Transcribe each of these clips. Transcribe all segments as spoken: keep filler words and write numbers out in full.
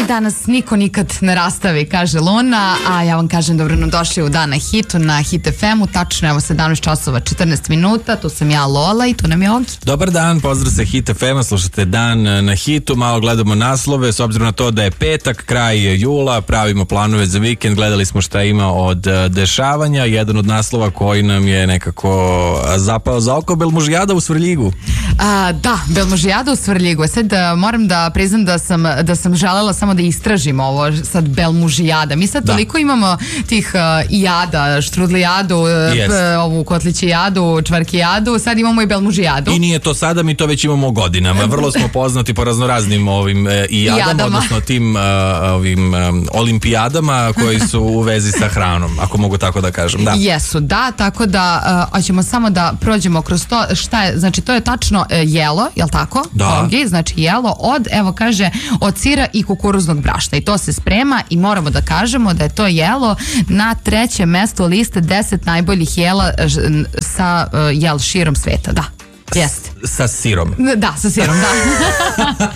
danas niko nikad ne rastavi, kaže Luna, a ja vam kažem dobro nam došli u Dan na hitu na Hit ef emu, tačno evo sedamnaest časova četrnaest minuta, tu sam ja Lola i tu nam je Ogi. Dobar dan, pozdrav se Hit ef ema, slušate Dan na hitu, malo gledamo naslove, s obzirom na to da je petak, kraj jula, pravimo planove za vikend, gledali smo šta ima od dešavanja, jedan od naslova koji nam je nekako zapao za oko, Belmužijada u Svrljigu. A, da, Belmužijada u Svrljigu. Sad moram da priznam da sam, da sam želela samo da istražim ovo sad Belmužijada. Mi sad da. toliko imamo tih uh, jada, štrudlijadu, yes. p, ovu kotlićijadu, čvarkijadu, sad imamo i Belmužijadu. I nije to sada, mi to već imamo godinama. Vrlo smo poznati po raznoraznim ovim e, i jadama, jadama, odnosno tim uh, ovim um, olimpijadama koji su u vezi sa hranom, ako mogu tako da kažem. Da. Jesu, da, tako da uh, hoćemo samo da prođemo kroz to šta je, znači to je tačno uh, jelo, jel tako? Da. Ogi, znači jelo od, evo kaže, od sira i kukuruznog brašna i to se sprema i moramo da kažemo da je to jelo na trećem mestu liste deset najboljih jela sa uh, jel širom sveta, da. Jeste. Sa sirom. Da, sa sirom, da.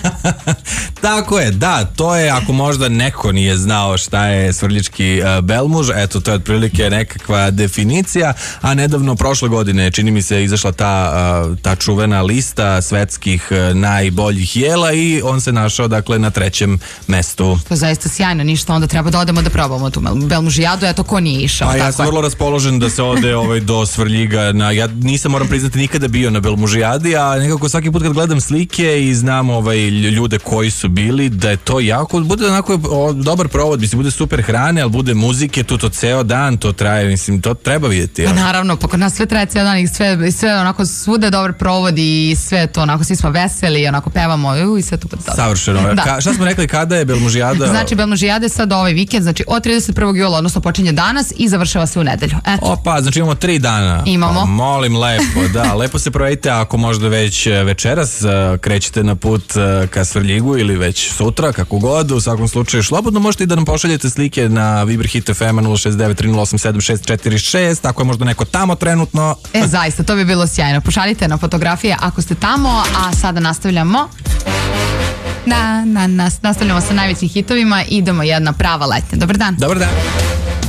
Tako je, da, to je, ako možda neko nije znao šta je svrljički uh, belmuž, eto, to je otprilike nekakva definicija, a nedavno, prošle godine, čini mi se, izašla ta, uh, ta čuvena lista svetskih uh, najboljih jela i on se našao, dakle, na trećem mestu. To je zaista sjajno, ništa, onda treba da odemo da probamo tu Belmužijadu, eto, ko nije išao. A ja sam vrlo raspoložen da se ode ovaj, do Svrljiga, na, ja nisam, moram priznati, nikada bio na Belmužijadi, a nekako svaki put kad gledam slike i znam ovaj, ljude koji su bili, da je to jako, bude onako o, dobar provod, mislim, bude super hrane, ali bude muzike, tu to ceo dan, to traje, mislim, to treba vidjeti. Pa naravno, pa kod nas sve traje ceo dan i sve, i sve onako svuda je dobar provod i sve to, onako svi smo veseli, onako pevamo i sve to bude dobro. Savršeno. Da. Ka, šta smo rekli, kada je Belmužijada? Znači, Belmužijada je sad ovaj vikend, znači od trideset prvog jula, odnosno počinje danas i završava se u nedelju. Eto. Opa, znači imamo tri dana. Imamo. Pa, molim lepo, da, lepo se provedite, ako možda već večeras krećete na put ka Svrljigu ili već sutra, kako god, u svakom slučaju slobodno možete i da nam pošaljete slike na Viber Hit ef ema nula šest devet tri nula osam sedam šest četiri šest, ako je možda neko tamo trenutno. E, zaista, to bi bilo sjajno. Pošaljite na fotografije ako ste tamo, a sada nastavljamo. Na, na, nas, nastavljamo sa najvećim hitovima, idemo jedna prava letnja. Dobar dan. Dobar dan.